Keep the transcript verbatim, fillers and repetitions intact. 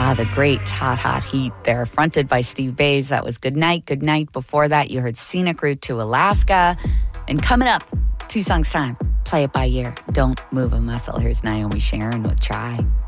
Ah, the great Hot Hot Heat there, fronted by Steve Bays. That was Good Night, Good Night. Before that, you heard Scenic Route to Alaska. And coming up, two songs time, Play It By Ear, Don't Move a Muscle. Here's Naomi Sharon with Try.